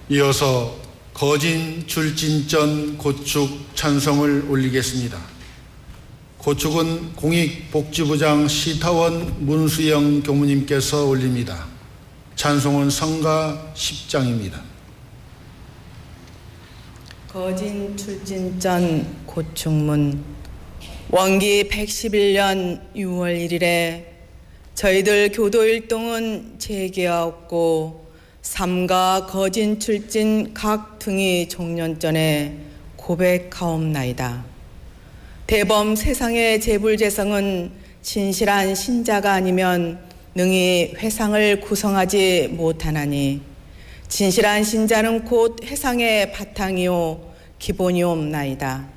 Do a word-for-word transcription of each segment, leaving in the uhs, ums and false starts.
이어서 거진 출진전 고축 찬송을 올리겠습니다. 고축은 공익복지부장 시타원 문수영 교무님께서 올립니다. 찬송은 성가 십 장입니다. 거진 출진전 고축문. 원기 백십일 년 유월 일일에 저희들 교도일동은 재개하였고 삼가 거진 출진 각 등이 종년전에 고백하옵나이다. 대범 세상의 재불재성은 진실한 신자가 아니면 능히 회상을 구성하지 못하나니 진실한 신자는 곧 회상의 바탕이요 기본이옵나이다.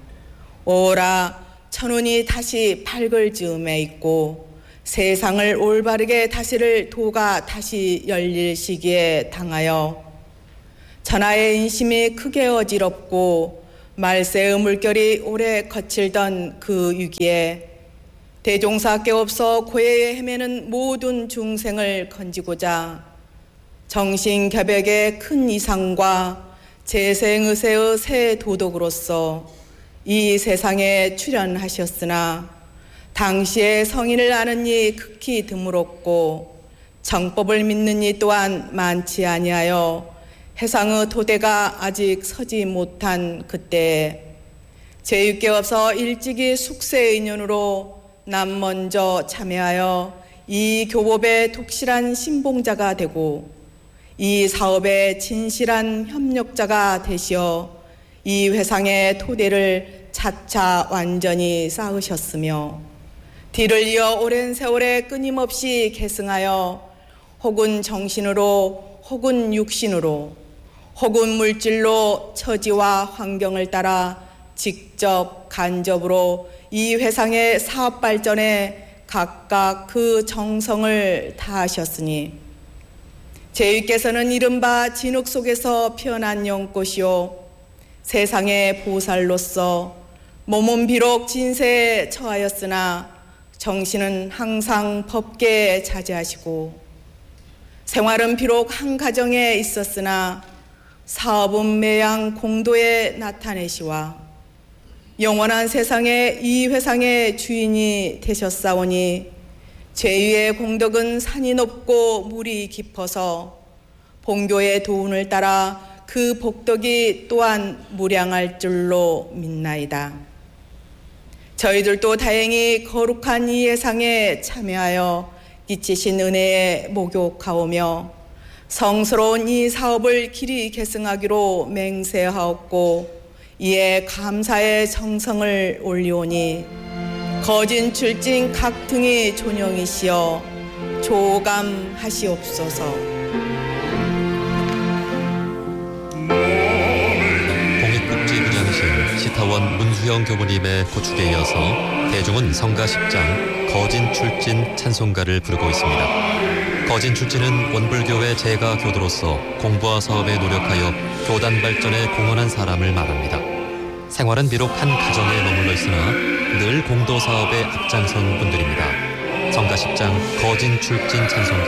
오라 천운이 다시 팔걸 즈음에 있고 세상을 올바르게 다스릴 도가 다시 열릴 시기에 당하여 천하의 인심이 크게 어지럽고 말세의 물결이 오래 거칠던 그 위기에 대종사께 없어 고해에 헤매는 모든 중생을 건지고자 정신결백의 큰 이상과 재생의세의 새 도덕으로서 이 세상에 출현하셨으나 당시에 성인을 아는 이 극히 드물었고 정법을 믿는 이 또한 많지 아니하여 해상의 토대가 아직 서지 못한 그때에 제육계 없어 일찍이 숙세 인연으로 남 먼저 참여하여 이 교법의 독실한 신봉자가 되고 이 사업의 진실한 협력자가 되시어 이 회상의 토대를 차차 완전히 쌓으셨으며 뒤를 이어 오랜 세월에 끊임없이 계승하여 혹은 정신으로 혹은 육신으로 혹은 물질로 처지와 환경을 따라 직접 간접으로 이 회상의 사업 발전에 각각 그 정성을 다하셨으니 제위께서는 이른바 진흙 속에서 피어난 연꽃이요 세상의 보살로서 몸은 비록 진세에 처하였으나 정신은 항상 법계에 자제하시고 생활은 비록 한 가정에 있었으나 사업은 매양 공도에 나타내시와 영원한 세상에 이 회상의 주인이 되셨사오니 제위의 공덕은 산이 높고 물이 깊어서 본교의 도운을 따라 그 복덕이 또한 무량할 줄로 믿나이다. 저희들도 다행히 거룩한 이 예상에 참여하여 끼치신 은혜에 목욕하오며 성스러운 이 사업을 길이 계승하기로 맹세하옵고 이에 감사의 정성을 올리오니 거진 출진 각 등이 존영이시여 조감하시옵소서. 공익복지부장이신 시타원 문수영 교무님의 고축에 이어서 대중은 성가 십 장 거진 출진 찬송가를 부르고 있습니다. 거진 출진은 원불교의 제가 교도로서 공부와 사업에 노력하여 교단 발전에 공헌한 사람을 말합니다. 생활은 비록 한 가정에 머물러 있으나 늘 공도 사업에 앞장선 분들입니다. 성가 십 장 거진 출진 찬송가